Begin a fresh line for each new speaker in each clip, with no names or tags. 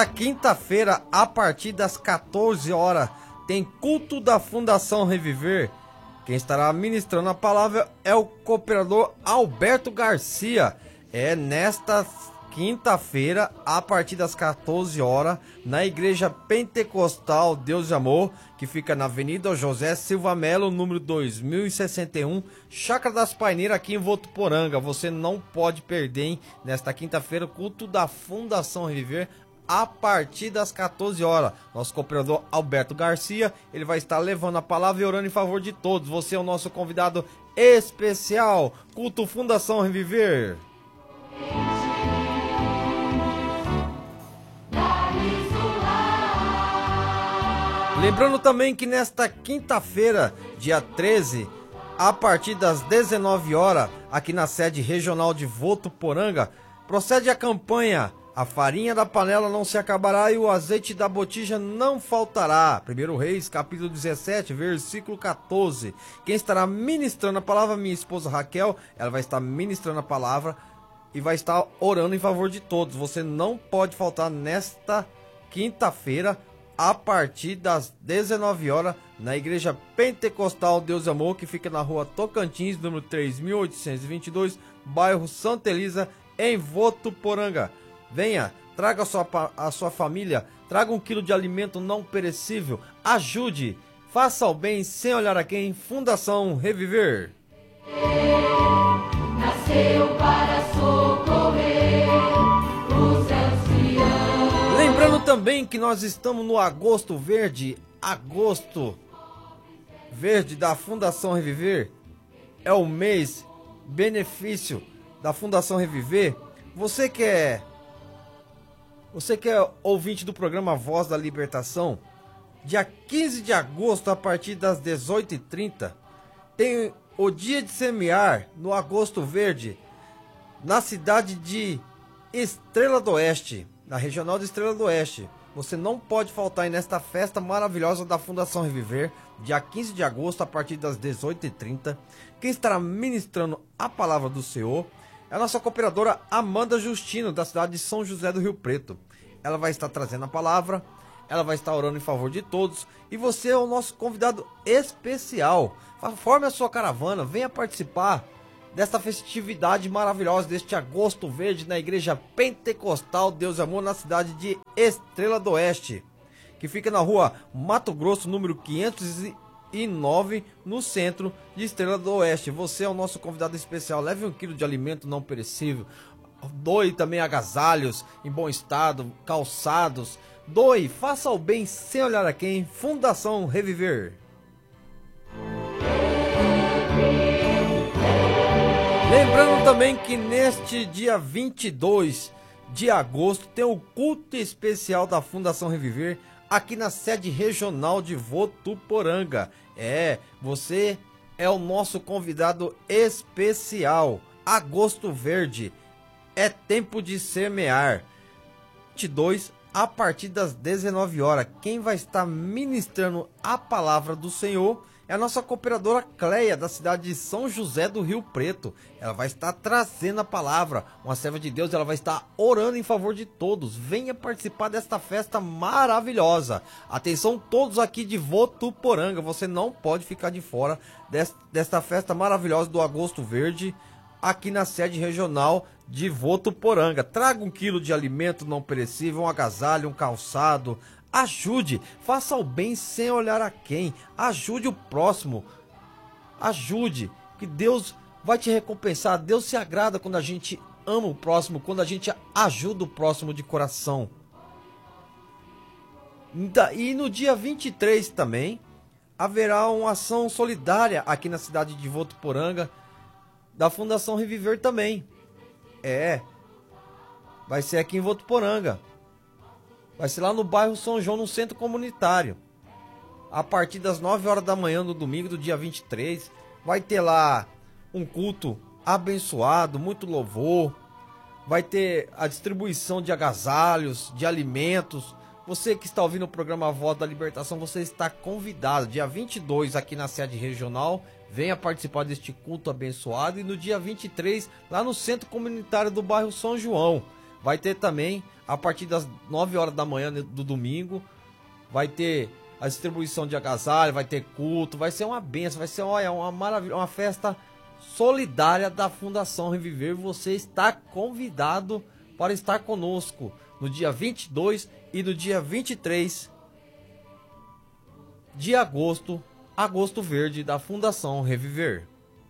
Nesta quinta-feira, a partir das 14 horas, tem culto da Fundação Reviver. Quem estará ministrando a palavra é o cooperador Alberto Garcia. É nesta quinta-feira, a partir das 14 horas, na Igreja Pentecostal Deus de Amor, que fica na Avenida José Silva Melo, número 2061, Chácara das Paineiras, aqui em Votuporanga. Você não pode perder, hein? Nesta quinta-feira, culto da Fundação Reviver, a partir das 14 horas. Nosso cooperador Alberto Garcia, ele vai estar levando a palavra e orando em favor de todos. Você é o nosso convidado especial. Culto Fundação Reviver. Lembrando também que nesta quinta-feira, dia 13, a partir das 19 horas, aqui na sede regional de Votuporanga, procede a campanha A Farinha da Panela Não Se Acabará e o Azeite da Botija Não Faltará. 1 Reis, capítulo 17, versículo 14. Quem estará ministrando a palavra, minha esposa Raquel, ela vai estar ministrando a palavra e vai estar orando em favor de todos. Você não pode faltar nesta quinta-feira, a partir das 19 horas, na Igreja Pentecostal Deus Amor, que fica na rua Tocantins, número 3822, bairro Santa Elisa, em Votuporanga. Venha, traga a sua família, traga 1 quilo de alimento não perecível, ajude, faça o bem sem olhar a quem. Fundação Reviver.
Nasceu para socorrer os céus que amam.
Lembrando também que nós estamos no Agosto Verde. Agosto Verde da Fundação Reviver é o mês benefício da Fundação Reviver. Você que é ouvinte do programa Voz da Libertação, dia 15 de agosto, a partir das 18h30, tem o dia de semear no Agosto Verde, na cidade de Estrela do Oeste, na regional de Estrela do Oeste. Você não pode faltar aí nesta festa maravilhosa da Fundação Reviver, dia 15 de agosto, a partir das 18h30. Quem estará ministrando a palavra do Senhor é a nossa cooperadora Amanda Justino, da cidade de São José do Rio Preto. Ela vai estar trazendo a palavra, ela vai estar orando em favor de todos, e você é o nosso convidado especial. Forme a sua caravana, venha participar desta festividade maravilhosa, deste Agosto Verde, na Igreja Pentecostal Deus Amor, na cidade de Estrela do Oeste, que fica na rua Mato Grosso, número 509, no centro de Estrela do Oeste. Você é o nosso convidado especial. Leve 1 quilo de alimento não perecível, doe também agasalhos em bom estado, calçados, doe, faça o bem sem olhar a quem. Fundação Reviver. Lembrando também que neste dia 22 de agosto tem o culto especial da Fundação Reviver aqui na sede regional de Votuporanga. Você é o nosso convidado especial. Agosto Verde é tempo de semear. 22 a partir das 19 horas. Quem vai estar ministrando a palavra do Senhor é a nossa cooperadora Cleia, da cidade de São José do Rio Preto. Ela vai estar trazendo a palavra, uma serva de Deus. Ela vai estar orando em favor de todos. Venha participar desta festa maravilhosa. Atenção todos aqui de Votuporanga, você não pode ficar de fora desta festa maravilhosa do Agosto Verde, aqui na sede regional de Votuporanga. Traga 1 quilo de alimento não perecível, um agasalho, um calçado. Ajude, faça o bem sem olhar a quem. Ajude o próximo. Ajude, que Deus vai te recompensar. Deus se agrada quando a gente ama o próximo, quando a gente ajuda o próximo de coração. E no dia 23 também haverá uma ação solidária aqui na cidade de Votuporanga, da Fundação Reviver também. Vai ser aqui em Votuporanga. Vai ser lá no bairro São João, no centro comunitário. A partir das 9 horas da manhã no domingo do dia 23. Vai ter lá um culto abençoado, muito louvor. Vai ter a distribuição de agasalhos, de alimentos. Você que está ouvindo o programa Voz da Libertação, você está convidado. Dia 22 aqui na sede regional. Venha participar deste culto abençoado. E no dia 23 lá no centro comunitário do bairro São João. Vai ter também a partir das 9 horas da manhã do domingo. Vai ter a distribuição de agasalho, vai ter culto, vai ser uma benção, vai ser uma maravilha, uma festa solidária da Fundação Reviver. Você está convidado para estar conosco no dia 22 e no dia 23 de agosto, Agosto Verde da Fundação Reviver.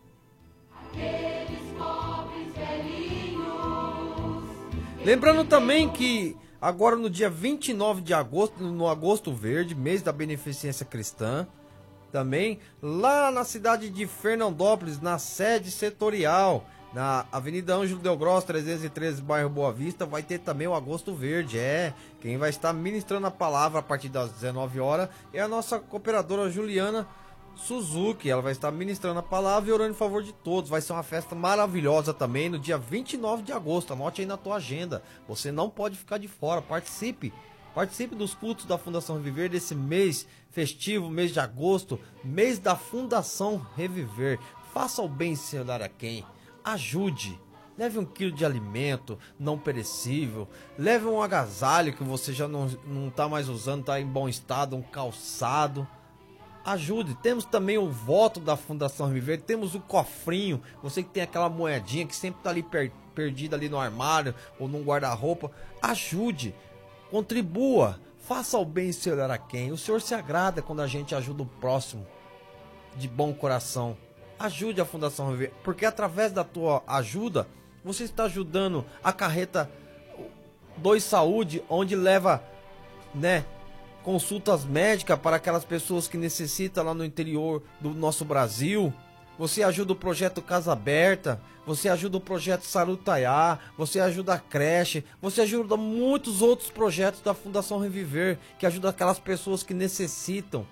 Lembrando também que agora no dia 29 de agosto, no Agosto Verde, mês da Beneficência Cristã, também lá na cidade de Fernandópolis, na sede setorial, na Avenida Ângelo Del Grosso, 313, bairro Boa Vista, vai ter também o Agosto Verde. Quem vai estar ministrando a palavra a partir das 19 horas é a nossa cooperadora Juliana Suzuki. Ela vai estar ministrando a palavra e orando em favor de todos. Vai ser uma festa maravilhosa também no dia 29 de agosto. Anote aí na tua agenda. Você não pode ficar de fora. Participe dos cultos da Fundação Reviver desse mês festivo, mês de agosto, mês da Fundação Reviver. Faça o bem sem olhar a quem. Ajude. Leve 1 quilo de alimento não perecível. Leve um agasalho que você já não está mais usando, está em bom estado, um calçado. Ajude. Temos também o voto da Fundação Reviver. Temos o cofrinho. Você que tem aquela moedinha que sempre está ali perdida ali no armário ou num guarda-roupa. Ajude. Contribua. Faça o bem sem olhar a quem. O Senhor se agrada quando a gente ajuda o próximo de bom coração. Ajude a Fundação Reviver, porque através da tua ajuda, você está ajudando a carreta 2 Saúde, onde leva, consultas médicas para aquelas pessoas que necessitam lá no interior do nosso Brasil. Você ajuda o projeto Casa Aberta, você ajuda o projeto Sarutaiá, você ajuda a creche, você ajuda muitos outros projetos da Fundação Reviver, que ajuda aquelas pessoas que necessitam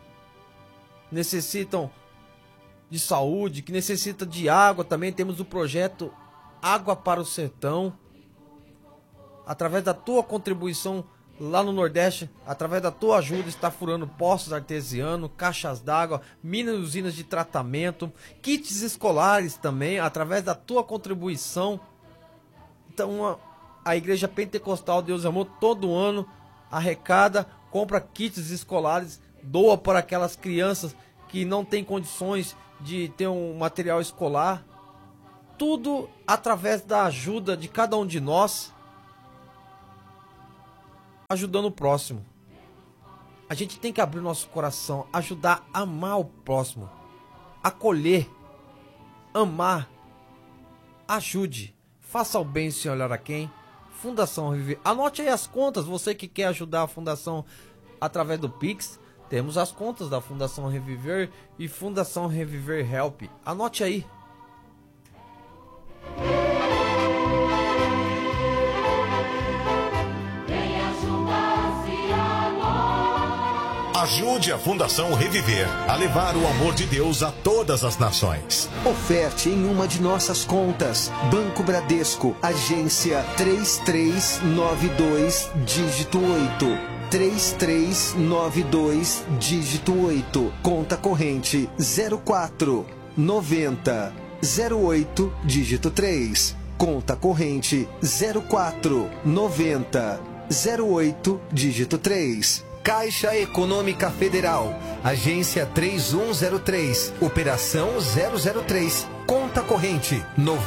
de saúde, que necessita de água. Também temos o projeto Água para o Sertão. Através da tua contribuição lá no Nordeste, através da tua ajuda, está furando poços artesianos, caixas d'água, minas e usinas de tratamento, kits escolares também, através da tua contribuição. Então a Igreja Pentecostal Deus e Amor todo ano arrecada, compra kits escolares, doa para aquelas crianças que não têm condições de ter um material escolar. Tudo através da ajuda de cada um de nós, ajudando o próximo. A gente tem que abrir nosso coração, ajudar a amar o próximo, acolher, amar. Ajude, faça o bem sem olhar a quem. Fundação Reviver. Anote aí as contas, você que quer ajudar a Fundação através do Pix. Temos as contas da Fundação Reviver e Fundação Reviver Help. Anote aí.
Ajude a Fundação Reviver a levar o amor de Deus a todas as nações.
Oferte em uma de nossas contas. Banco Bradesco, agência 3392, dígito 8. 3392, dígito 8. Conta corrente 04 90 08, dígito 3. Conta corrente 04 90 08, dígito 3. Caixa Econômica Federal, agência 3103, operação 003, conta corrente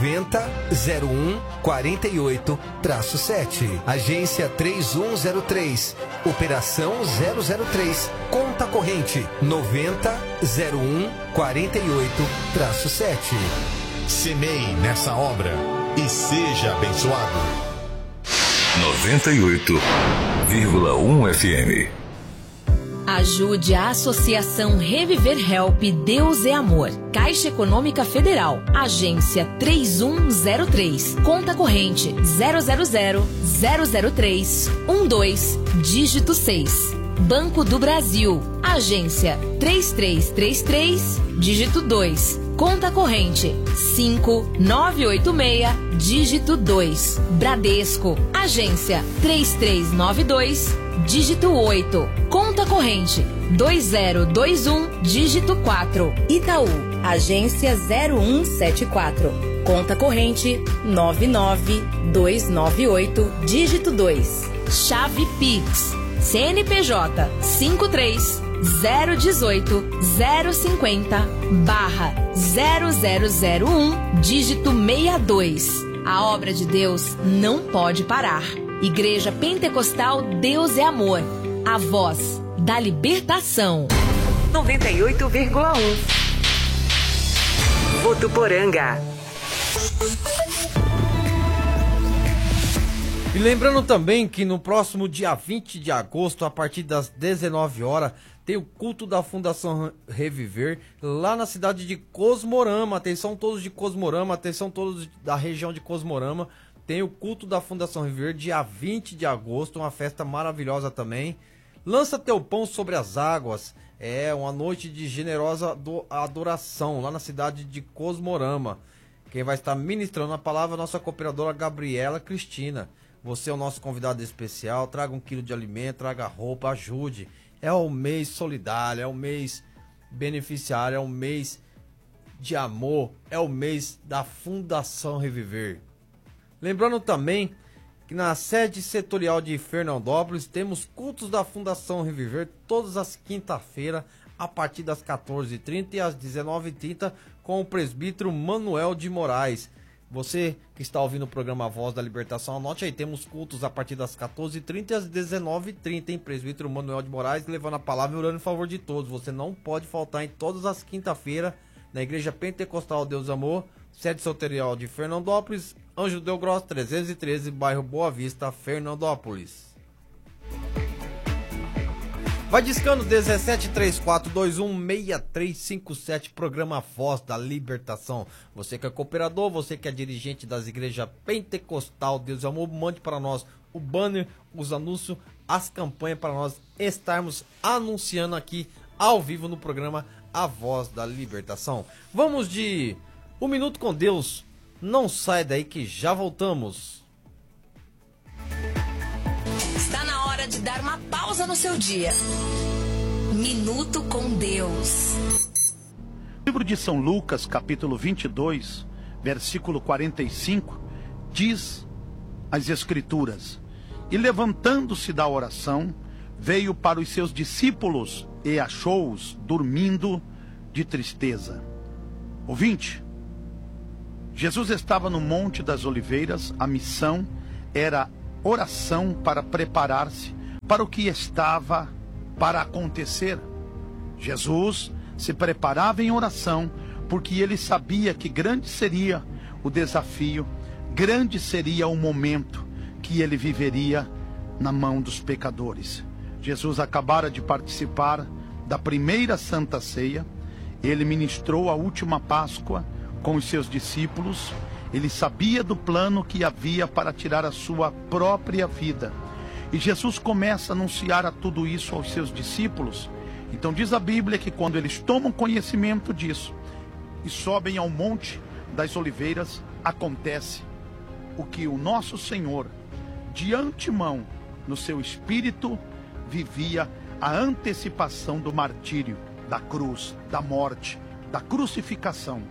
900148-7, agência 3103, operação 003, conta corrente 900148-7.
Semeie nessa obra e seja abençoado.
98,1 FM.
Ajude a Associação Reviver Help Deus é Amor. Caixa Econômica Federal, agência 3103, conta corrente 000-003-12, dígito 6. Banco do Brasil, agência 3333, dígito 2. Conta corrente 5986, dígito 2. Bradesco, agência 3392, dígito 8. Conta corrente 2021, dígito 4. Itaú, agência 0174. Conta corrente 99298, dígito 2. Chave Pix, CNPJ 53-018-050/0001, dígito 62. A obra de Deus não pode parar. Igreja Pentecostal Deus é Amor, a voz da libertação.
98,1 Votuporanga.
E lembrando também que no próximo dia 20 de agosto, a partir das 19 horas, tem o culto da Fundação Reviver lá na cidade de Cosmorama. Atenção todos de Cosmorama, atenção todos da região de Cosmorama. Tem o culto da Fundação Reviver dia 20 de agosto, uma festa maravilhosa também. Lança teu pão sobre as águas. É uma noite de generosa adoração lá na cidade de Cosmorama. Quem vai estar ministrando a palavra é a nossa cooperadora Gabriela Cristina. Você é o nosso convidado especial. Traga 1 quilo de alimento, traga roupa, ajude. É o mês solidário, é o mês beneficiário, é o mês de amor, é o mês da Fundação Reviver. Lembrando também que na sede setorial de Fernandópolis temos cultos da Fundação Reviver todas as quinta-feiras a partir das 14h30 e às 19h30 com o presbítero Manuel de Moraes. Você que está ouvindo o programa Voz da Libertação, anote aí, temos cultos a partir das 14h30 e às 19h30, hein? Presbítero Manuel de Moraes levando a palavra e orando em favor de todos. Você não pode faltar em todas as quinta-feiras na Igreja Pentecostal Deus Amor, sede setorial de Fernandópolis, Anjo Del Grosso 313, bairro Boa Vista, Fernandópolis. Vai discando 1734216357, programa Voz da Libertação. Você que é cooperador, você que é dirigente das igrejas Pentecostal Deus Amor, mande para nós o banner, os anúncios, as campanhas para nós estarmos anunciando aqui ao vivo no programa A Voz da Libertação. Vamos de 1 Minuto com Deus. Não sai daí que já voltamos.
Está na hora de dar uma pausa no seu dia. Minuto com Deus.
Livro de São Lucas, capítulo 22, versículo 45, diz as Escrituras: E levantando-se da oração, veio para os seus discípulos e achou-os dormindo de tristeza. Ouvinte, Jesus estava no Monte das Oliveiras. A missão era oração para preparar-se para o que estava para acontecer. Jesus se preparava em oração porque ele sabia que grande seria o desafio, grande seria o momento que ele viveria na mão dos pecadores. Jesus acabara de participar da primeira Santa Ceia. Ele ministrou a última Páscoa com os seus discípulos. Ele sabia do plano que havia para tirar a sua própria vida. E Jesus começa a anunciar a tudo isso aos seus discípulos. Então diz a Bíblia que quando eles tomam conhecimento disso e sobem ao Monte das Oliveiras, acontece o que o nosso Senhor, de antemão, no seu espírito, vivia a antecipação do martírio, da cruz, da morte, da crucificação.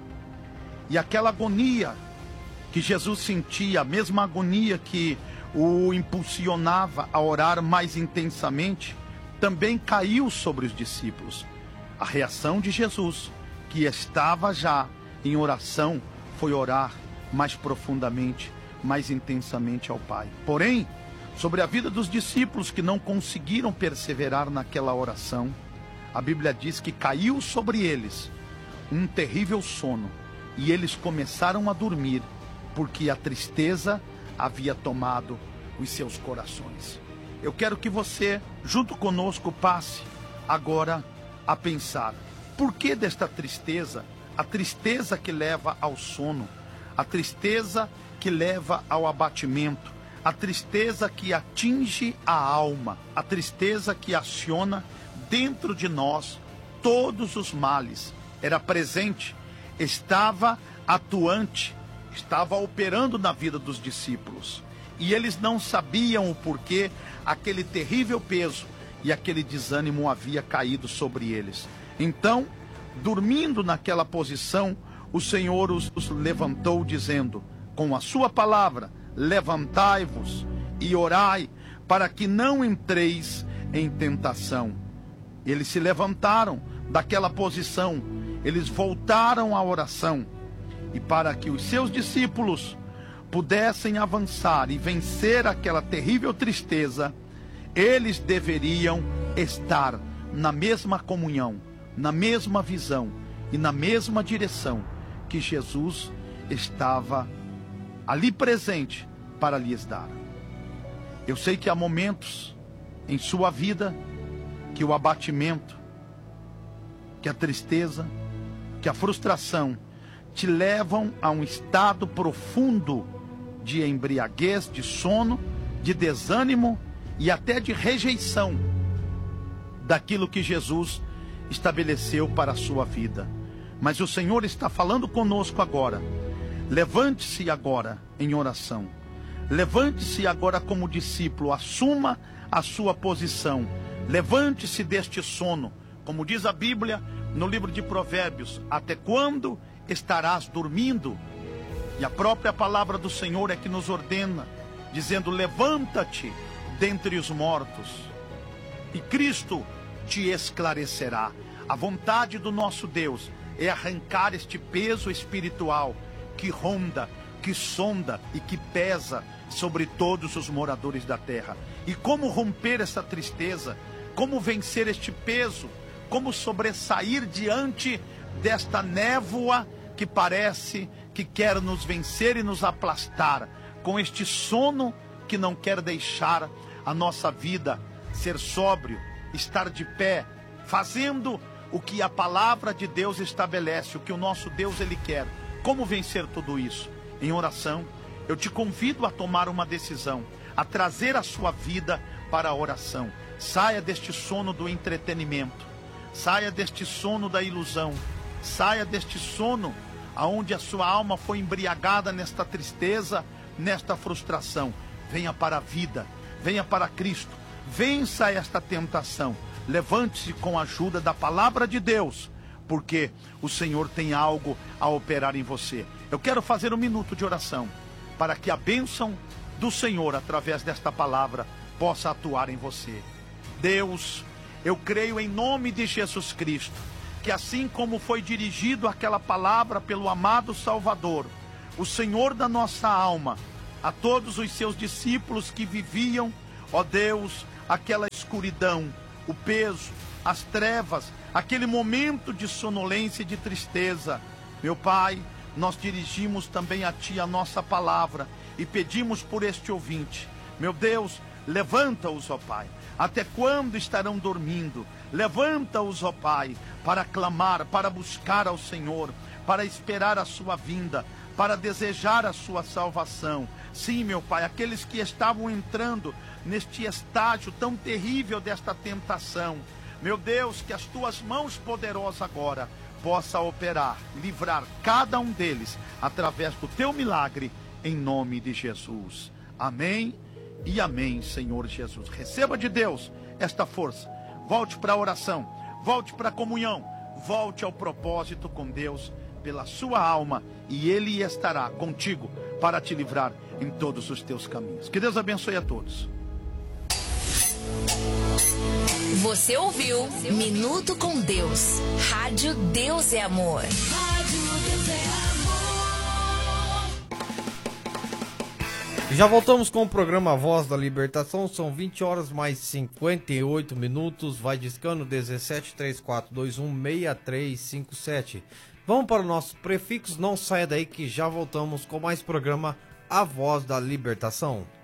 E aquela agonia que Jesus sentia, a mesma agonia que o impulsionava a orar mais intensamente, também caiu sobre os discípulos. A reação de Jesus, que estava já em oração, foi orar mais profundamente, mais intensamente ao Pai. Porém, sobre a vida dos discípulos que não conseguiram perseverar naquela oração, a Bíblia diz que caiu sobre eles um terrível sono. E eles começaram a dormir, porque a tristeza havia tomado os seus corações. Eu quero que você, junto conosco, passe agora a pensar: por que desta tristeza? A tristeza que leva ao sono, a tristeza que leva ao abatimento, a tristeza que atinge a alma, a tristeza que aciona dentro de nós todos os males. Era presente, estava atuante, estava operando na vida dos discípulos. E eles não sabiam o porquê aquele terrível peso e aquele desânimo havia caído sobre eles. Então, dormindo naquela posição, o Senhor os levantou dizendo, com a sua palavra, levantai-vos e orai, para que não entreis em tentação. Eles se levantaram daquela posição, eles voltaram à oração, e para que os seus discípulos pudessem avançar e vencer aquela terrível tristeza, eles deveriam estar na mesma comunhão, na mesma visão e na mesma direção que Jesus estava ali presente para lhes dar. Eu sei que há momentos em sua vida que o abatimento, que a tristeza, que a frustração te levam a um estado profundo de embriaguez, de sono, de desânimo e até de rejeição daquilo que Jesus estabeleceu para a sua vida. Mas o Senhor está falando conosco agora. Levante-se agora em oração. Levante-se agora como discípulo, assuma a sua posição. Levante-se deste sono. Como diz a Bíblia no livro de Provérbios, até quando estarás dormindo? E a própria palavra do Senhor é que nos ordena, dizendo, levanta-te dentre os mortos, e Cristo te esclarecerá. A vontade do nosso Deus é arrancar este peso espiritual que ronda, que sonda e que pesa sobre todos os moradores da terra. E como romper essa tristeza? Como vencer este peso? Como sobressair diante desta névoa que parece que quer nos vencer e nos aplastar, com este sono que não quer deixar a nossa vida ser sóbrio, estar de pé, fazendo o que a palavra de Deus estabelece, o que o nosso Deus ele quer. Como vencer tudo isso? Em oração. Eu te convido a tomar uma decisão, a trazer a sua vida para a oração. Saia deste sono do entretenimento, saia deste sono da ilusão, saia deste sono aonde a sua alma foi embriagada nesta tristeza, nesta frustração. Venha para a vida, venha para Cristo, vença esta tentação. Levante-se com a ajuda da palavra de Deus, porque o Senhor tem algo a operar em você. Eu quero fazer um minuto de oração, para que a bênção do Senhor, através desta palavra, possa atuar em você. Deus, eu creio em nome de Jesus Cristo, que assim como foi dirigido aquela palavra pelo amado Salvador, o Senhor da nossa alma, a todos os seus discípulos que viviam, ó Deus, aquela escuridão, o peso, as trevas, aquele momento de sonolência e de tristeza. Meu Pai, nós dirigimos também a Ti a nossa palavra e pedimos por este ouvinte. Meu Deus, levanta-os, ó Pai. Até quando estarão dormindo? Levanta-os, ó Pai, para clamar, para buscar ao Senhor, para esperar a sua vinda, para desejar a sua salvação. Sim, meu Pai, aqueles que estavam entrando neste estágio tão terrível desta tentação. Meu Deus, que as Tuas mãos poderosas agora possa operar, livrar cada um deles através do Teu milagre, em nome de Jesus. Amém e amém, Senhor Jesus. Receba de Deus esta força. Volte para a oração, volte para a comunhão, volte ao propósito com Deus pela sua alma, e Ele estará contigo para te livrar em todos os teus caminhos. Que Deus abençoe a todos.
Você ouviu Minuto com Deus. Rádio Deus é Amor.
Rádio Deus é Amor.
Já voltamos com o programa Voz da Libertação. São 20 horas mais 58 minutos. Vai discando 17 3421 6357. Vamos para o nosso prefixo. Não saia daí que já voltamos com mais programa A Voz da Libertação.